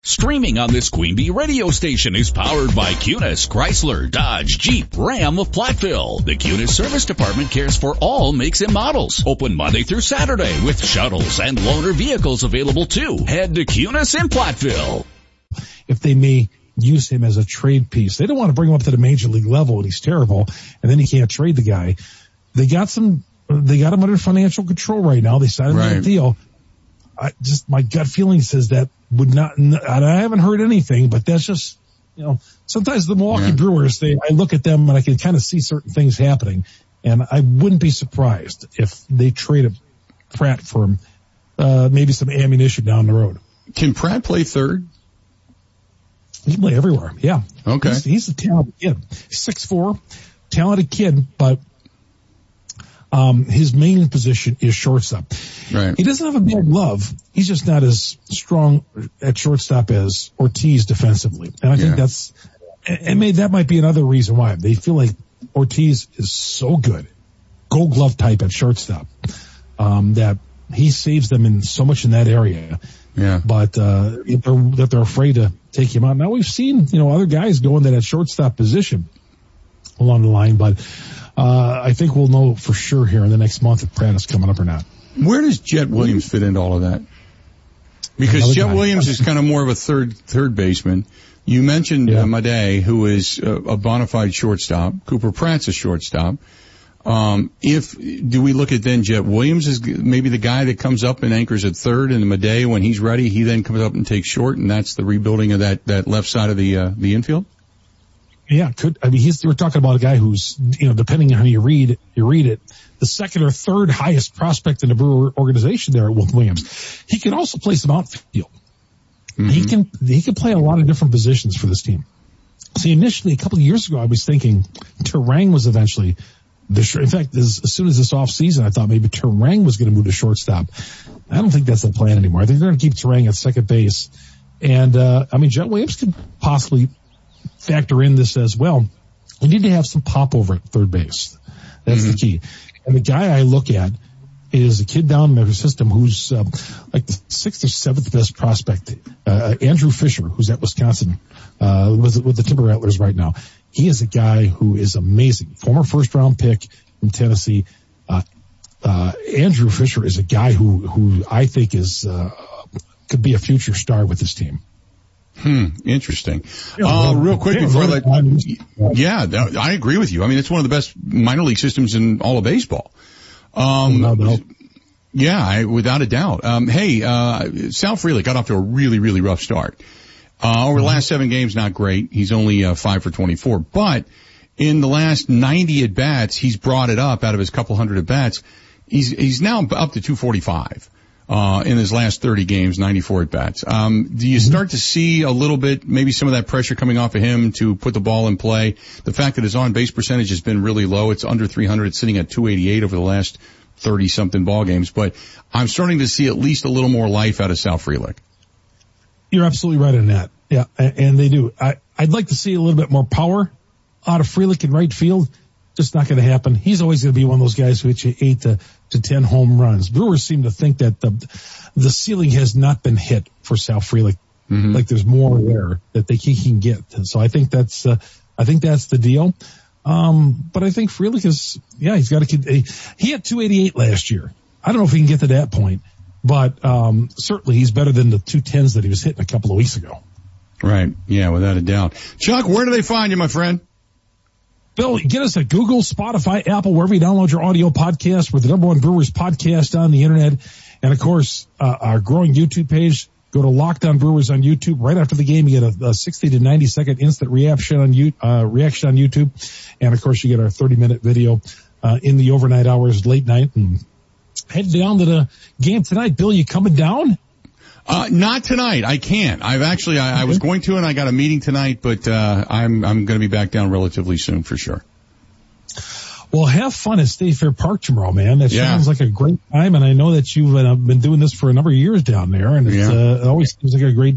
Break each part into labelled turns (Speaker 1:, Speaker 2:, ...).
Speaker 1: Streaming on this Queen Bee radio station is powered by Cunis, Chrysler, Dodge, Jeep, Ram of Platteville. The Cunis Service Department cares for all makes and models. Open Monday through Saturday with shuttles and loaner vehicles available too. Head to Cunis in Platteville.
Speaker 2: If they may use him as a trade piece, they don't want to bring him up to the major league level and he's terrible and then he can't trade the guy. They got him under financial control right now. They signed him to a deal. My gut feeling says that would not, I haven't heard anything, but that's just, sometimes the Milwaukee Brewers, I look at them and I can kind of see certain things happening, and I wouldn't be surprised if they traded Pratt for maybe some ammunition down the road.
Speaker 3: Can Pratt play third?
Speaker 2: He can play everywhere, yeah.
Speaker 3: Okay.
Speaker 2: He's a talented kid. 6'4", talented kid, but his main position is shortstop.
Speaker 3: Right.
Speaker 2: He doesn't have a bad glove. He's just not as strong at shortstop as Ortiz defensively. And I think that might be another reason why. They feel like Ortiz is so good, gold glove type at shortstop, that he saves them in so much in that area.
Speaker 3: Yeah.
Speaker 2: But, that they're afraid to take him out. Now we've seen, other guys go in that shortstop position along the line, but I think we'll know for sure here in the next month if Pratt is coming up or not.
Speaker 3: Where does Jet Williams fit into all of that? Because Jet Williams is kind of more of a third baseman. You mentioned Madej, who is a bona fide shortstop. Cooper Pratt's a shortstop. Do we look at then Jet Williams as maybe the guy that comes up and anchors at third, and Madej, when he's ready, he then comes up and takes short, and that's the rebuilding of that left side of the infield?
Speaker 2: Yeah, we're talking about a guy who's, depending on how you read it, the second or third highest prospect in the Brewer organization there with Williams. He can also play some outfield. Mm-hmm. He can play a lot of different positions for this team. See, initially, a couple of years ago, I was thinking Turang was eventually in fact, as soon as this offseason, I thought maybe Turang was going to move to shortstop. I don't think that's the plan anymore. I think they're going to keep Turang at second base. And, Jet Williams could possibly factor in this as well. We need to have some pop over at third base. That's the key. And the guy I look at is a kid down in the system who's like the sixth or seventh best prospect, Andrew Fisher, who's at Wisconsin with the Timber Rattlers right now. He is a guy who is amazing. Former first-round pick from Tennessee. Andrew Fisher is a guy who I think could be a future star with this team.
Speaker 3: Interesting. Real quick before I I agree with you. I mean, it's one of the best minor league systems in all of baseball.
Speaker 2: No.
Speaker 3: Yeah, without a doubt. Sal Frelick got off to a really, really rough start. Over the last 7 games, not great. He's only 5 for 24. But in the last 90 at-bats, he's brought it up out of his couple hundred at-bats. He's now up to 245. In his last 30 games, 94 at-bats. Do you start to see a little bit, maybe some of that pressure coming off of him to put the ball in play? The fact that his on-base percentage has been really low. It's under 300. It's sitting at 288 over the last 30-something ball games. But I'm starting to see at least a little more life out of Sal Frelick.
Speaker 2: You're absolutely right on that. Yeah, and they do. I'd like to see a little bit more power out of Frelick in right field. Just not going to happen. He's always going to be one of those guys who hits you 8 to 10 home runs. Brewers seem to think that the ceiling has not been hit for Sal Frelick. Like there's more there that he can get. And so I think that's the deal. But I think Frelick he's got he had 288 last year. I don't know if he can get to that point, but certainly he's better than the 210s that he was hitting a couple of weeks ago.
Speaker 3: Right. Yeah, without a doubt. Chuck, where do they find you, my friend?
Speaker 2: Bill, get us at Google, Spotify, Apple, wherever you download your audio podcast. We're the #1 Brewers podcast on the internet. And of course, our growing YouTube page. Go to Locked On Brewers on YouTube. Right after the game, you get a 60 to 90 second instant reaction on YouTube. And of course, you get our 30-minute video, in the overnight hours, late night. And head down to the game tonight. Bill, you coming down?
Speaker 3: Not tonight. I can't. I was going to, and I got a meeting tonight, but I'm going to be back down relatively soon for sure.
Speaker 2: Well, have fun at State Fair Park tomorrow, man. That sounds like a great time, and I know that you've been doing this for a number of years down there, and it always seems like a great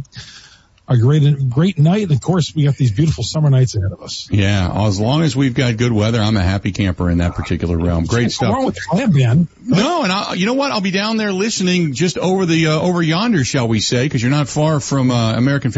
Speaker 2: night. And of course, we got these beautiful summer nights ahead of us.
Speaker 3: Yeah, as long as we've got good weather, I'm a happy camper in that particular realm. Great stuff.
Speaker 2: What's wrong with Clam, man?
Speaker 3: No, and you know what? I'll be down there listening just over yonder, shall we say, because you're not far from American